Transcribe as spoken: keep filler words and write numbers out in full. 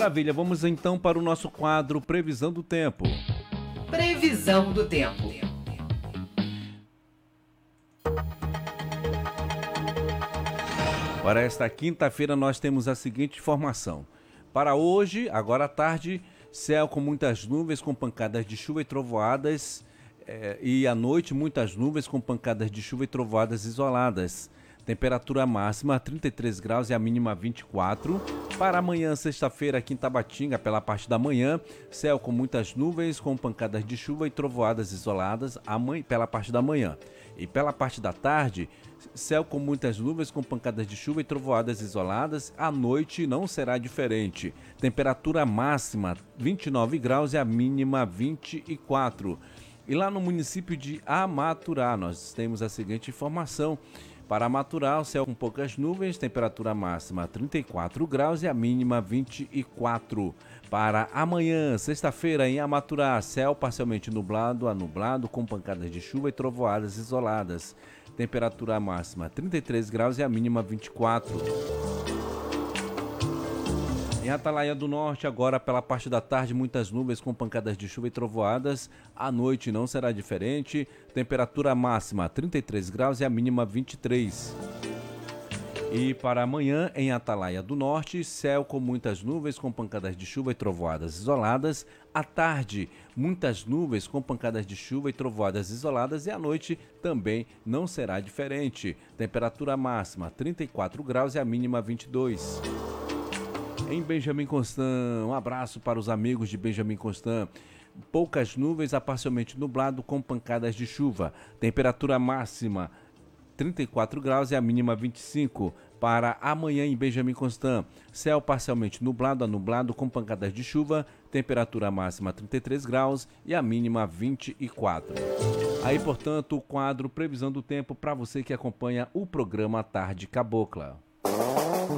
Maravilha, vamos então para o nosso quadro Previsão do Tempo. Previsão do tempo. Para esta quinta-feira nós temos a seguinte informação. Para hoje, agora à tarde, céu com muitas nuvens com pancadas de chuva e trovoadas eh, e à noite muitas nuvens com pancadas de chuva e trovoadas isoladas. Temperatura máxima trinta e três graus e a mínima vinte e quatro. Para amanhã, sexta-feira, aqui em Tabatinga, pela parte da manhã, céu com muitas nuvens, com pancadas de chuva e trovoadas isoladas pela parte da manhã. E pela parte da tarde, céu com muitas nuvens, com pancadas de chuva e trovoadas isoladas. À noite não será diferente. Temperatura máxima vinte e nove graus e a mínima vinte e quatro. E lá no município de Amaturá, nós temos a seguinte informação. Para Amaturá, o céu com poucas nuvens, temperatura máxima trinta e quatro graus e a mínima vinte e quatro. Para amanhã, sexta-feira, em Amaturá, céu parcialmente nublado a nublado, com pancadas de chuva e trovoadas isoladas. Temperatura máxima trinta e três graus e a mínima vinte e quatro. Em Atalaia do Norte, agora pela parte da tarde, muitas nuvens com pancadas de chuva e trovoadas. À noite não será diferente. Temperatura máxima trinta e três graus e a mínima vinte e três. E para amanhã, em Atalaia do Norte, céu com muitas nuvens com pancadas de chuva e trovoadas isoladas. À tarde, muitas nuvens com pancadas de chuva e trovoadas isoladas. E à noite também não será diferente. Temperatura máxima trinta e quatro graus e a mínima vinte e dois. Em Benjamin Constant, um abraço para os amigos de Benjamin Constant. Poucas nuvens a parcialmente nublado com pancadas de chuva. Temperatura máxima trinta e quatro graus e a mínima vinte e cinco. Para amanhã em Benjamin Constant, céu parcialmente nublado a nublado com pancadas de chuva. Temperatura máxima trinta e três graus e a mínima vinte e quatro. Aí, portanto, o quadro Previsão do Tempo para você que acompanha o programa Tarde Cabocla.